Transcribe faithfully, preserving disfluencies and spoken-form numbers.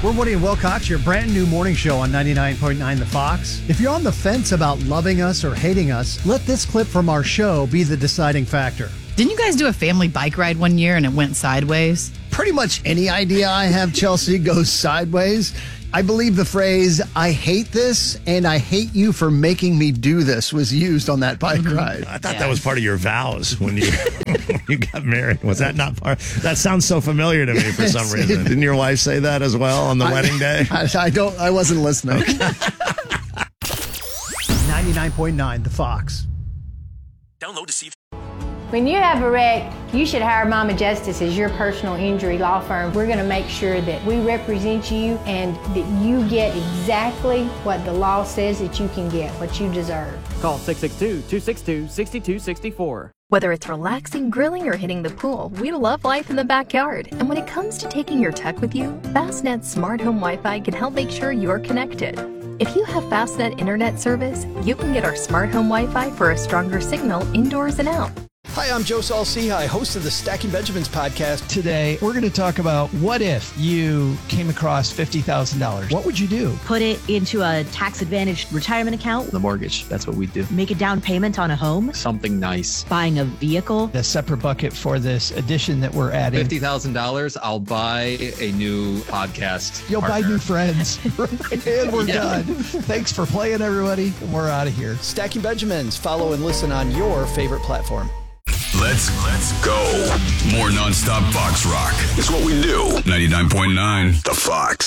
We're Woody and Wilcox, your brand new morning show on ninety-nine point nine The Fox. If you're on the fence about loving us or hating us, let this clip from our show be the deciding factor. Didn't you guys do a family bike ride one year and it went sideways? Pretty much any idea I have, Chelsea, goes sideways. I believe the phrase, I hate this and I hate you for making me do this was used on that bike Mm-hmm. ride. I thought Yeah. that was part of your vows when you when you got married. Was that not part? That sounds so familiar to me for some reason. Didn't your wife say that as well on the I, wedding day? I, I don't. I wasn't listening. ninety-nine point nine The Fox. Download to see. When you have a wreck, you should hire Mama Justice as your personal injury law firm. We're going to make sure that we represent you and that you get exactly what the law says that you can get, what you deserve. Call six six two, two six two, six two six four. Whether it's relaxing, grilling, or hitting the pool, we love life in the backyard. And when it comes to taking your tech with you, Fastnet's smart home Wi-Fi can help make sure you're connected. If you have Fastnet internet service, you can get our smart home Wi-Fi for a stronger signal indoors and out. Hi, I'm Joe Saul-Sehy, host of the Stacking Benjamins podcast. Today, we're going to talk about what if you came across fifty thousand dollars. What would you do? Put it into a tax-advantaged retirement account. The mortgage, that's what we do. Make a down payment on a home. Something nice. Buying a vehicle. A separate bucket for this addition that we're adding. fifty thousand dollars, I'll buy a new podcast You'll partner. buy new friends. And we're Yeah. done. Thanks for playing, everybody. We're out of here. Stacking Benjamins. Follow and listen on your favorite platform. Let's let's go. More nonstop Fox rock. It's what we do. ninety-nine point nine The Fox.